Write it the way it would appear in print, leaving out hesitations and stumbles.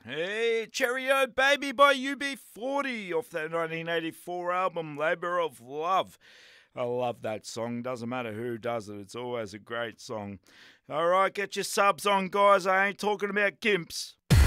Hey, Cheerio Baby by UB40 off that 1984 album Labour of Love. I love that song. Doesn't matter who does it, it's always a great song. All right, get your subs on, guys. I ain't talking about gimps.